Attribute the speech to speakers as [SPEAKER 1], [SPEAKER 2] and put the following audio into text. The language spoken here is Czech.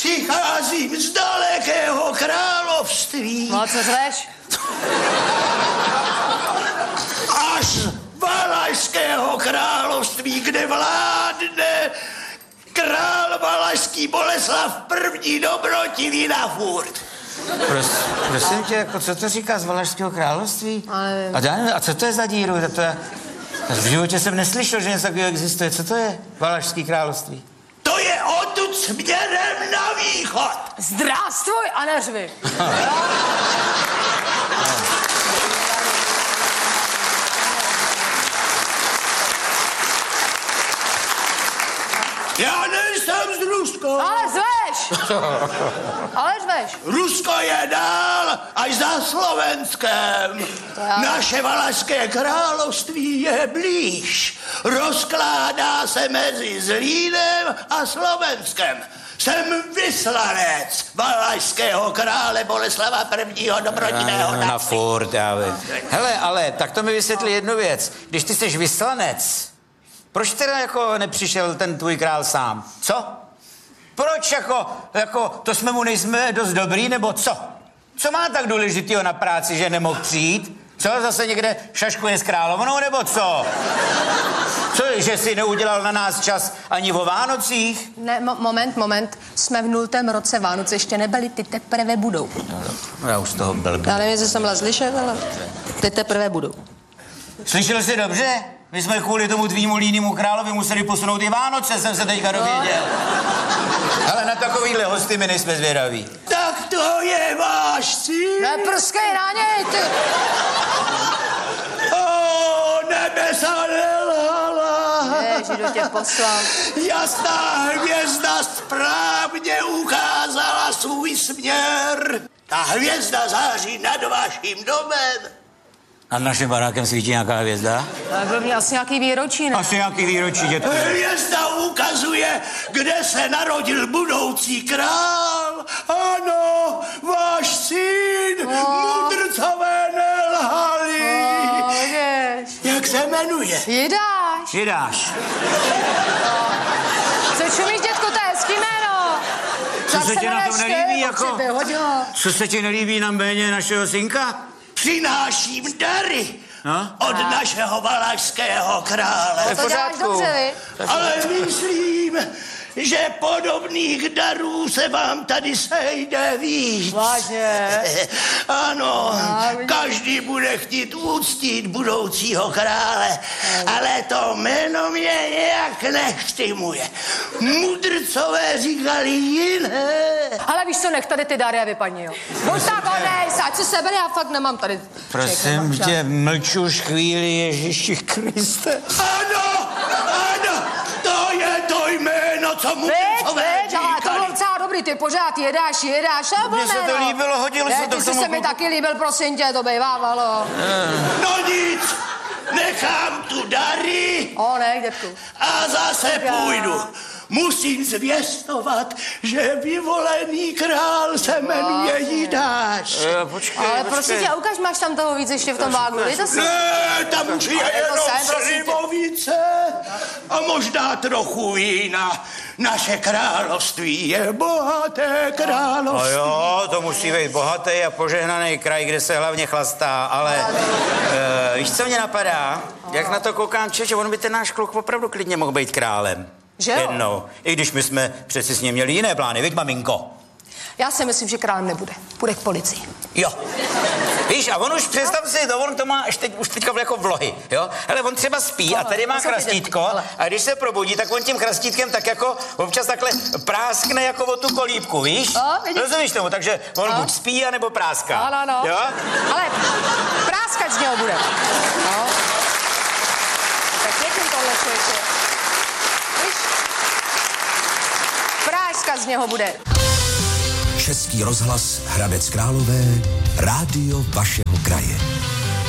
[SPEAKER 1] Přicházím z dalekého království.
[SPEAKER 2] No, co řveš?
[SPEAKER 1] Až Valašského království, kde vládne král valašský Boleslav I. dobrotivý na furt.
[SPEAKER 3] Prosím tě, jako co to říká z Valašského království?
[SPEAKER 2] Ale...
[SPEAKER 3] A co to je za díru? V životě jsem neslyšel, že něco takového existuje. Co to je Valašský království?
[SPEAKER 1] To je odtud směrem na východ.
[SPEAKER 2] Zdravstvuj a neřvi.
[SPEAKER 1] Já nejsem z Ruska.
[SPEAKER 2] Ale zveš.
[SPEAKER 1] Rusko je dál až za Slovenskem. Naše Valašské království je blíž. Rozkládá se mezi Zlínem a Slovenskem. Jsem vyslanec valašského krále Boleslava I. dobrotivého
[SPEAKER 3] na furt, já vím. Hele, ale tak to mi vysvětli jednu věc. Když ty jsi vyslanec, proč teda jako nepřišel ten tvůj král sám? Co? Proč jako to jsme mu nejsme dost dobrý, nebo co? Co má tak důležitýho na práci, že nemohl přijít? Co, zase někde šaškuje s královnou, nebo co? Co, že si neudělal na nás čas ani o Vánocích?
[SPEAKER 2] Ne, moment. Jsme v 0. roce, Vánoce ještě nebyly, ty teprve budou.
[SPEAKER 3] No, já už z toho byl.
[SPEAKER 2] Já nevím, jestli jsem byla slyšet, ale ty teprve budou.
[SPEAKER 3] Slyšel jsi dobře? My jsme kvůli tomu tvýmu línému královi museli posunout i Vánoce, jsem se teďka dověděl. Ale na takovýhle hosty my nejsme zvědaví.
[SPEAKER 1] Tak to je váš cíl.
[SPEAKER 2] Neprskej na něj, ty.
[SPEAKER 1] Nebesa nelhala.
[SPEAKER 2] Ježi, do tě poslal.
[SPEAKER 1] Jasná hvězda správně ukázala svůj směr. Ta hvězda září nad vaším domem.
[SPEAKER 3] Nad naším barákem svítí nějaká hvězda?
[SPEAKER 2] Tak byl mě asi nějaký výročí, ne?
[SPEAKER 3] Asi nějaký výročí, dětku.
[SPEAKER 1] Hvězda ukazuje, kde se narodil budoucí král. Ano, váš syn, mudrcové nelhali. Jak se jmenuje?
[SPEAKER 2] Jidáš. Co čumíš, dětku, to je hezký jméno.
[SPEAKER 3] Co se ti na tom nelíbí, jako? Co se ti nelíbí na jméně našeho synka?
[SPEAKER 1] Přináším dary od našeho valašského krále.
[SPEAKER 2] To děláš dobře, vy.
[SPEAKER 1] Ale myslím, že podobných darů se vám tady sejde víc.
[SPEAKER 2] Vážně?
[SPEAKER 1] Ano, každý bude chtít uctít budoucího krále, ale to jméno mě nějak nechtimuje. Mudrcové říkali jiné.
[SPEAKER 2] Ale víš co, nech tady ty dary a vypadni, jo. Buď tak odejš, ať si sebe, já fakt nemám tady.
[SPEAKER 3] Prosím tě, mlču už chvíli, Ježíši Kriste.
[SPEAKER 1] Ano, to je to jméno, co mudrcové říkali.
[SPEAKER 2] Ale to bylo docela dobrý, ty pořád jedáš,
[SPEAKER 3] Mně se to líbilo, hodilo se to k tomu.
[SPEAKER 2] Ty se mi taky líbil, prosím tě, to bývávalo.
[SPEAKER 1] No nic, nechám tu dary.
[SPEAKER 2] Ne, dětku.
[SPEAKER 1] A zase půjdu. Musím zvěstovat, že vyvolený král se jmenuje Jidáš.
[SPEAKER 2] Ale prosím tě, ukaž, máš tam toho víc ještě v tom vágu, to si...
[SPEAKER 1] Ne, tam už je jenom slivovice a možná trochu vína. Naše království je bohaté království.
[SPEAKER 3] No jo, to musí být bohatý a požehnaný kraj, kde se hlavně chlastá, ale víš, co mě napadá? Jak na to koukám, že on by ten náš kluk opravdu klidně mohl být králem.
[SPEAKER 2] Že jo?
[SPEAKER 3] Jednou. I když my jsme přeci s ním měli jiné plány, viď, maminko?
[SPEAKER 2] Já si myslím, že králem nebude. Půjde k policii.
[SPEAKER 3] Jo. Víš, a on už, představ si, to on to má už teďka jako vlohy, jo? Ale on třeba spí a tady má chrastítko a když se probudí, tak on tím chrastítkem tak jako občas takhle práskne jako o tu kolíbku, víš? Rozumíš tomu? Takže on buď spí, anebo práská.
[SPEAKER 2] Ano.
[SPEAKER 3] Jo?
[SPEAKER 2] Ale práskat z něho bude. No. Tak pěkný tohle člověče. Víš? Práskat z něho bude.
[SPEAKER 4] Český rozhlas Hradec Králové, rádio vašeho kraje.